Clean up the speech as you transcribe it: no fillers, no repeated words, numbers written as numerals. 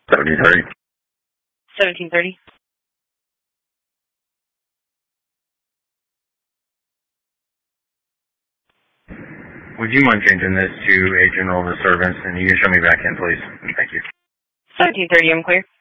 1730. 1730. Would you mind changing this to a general disturbance, and you can show me back in, please? Thank you. 1730, I'm clear.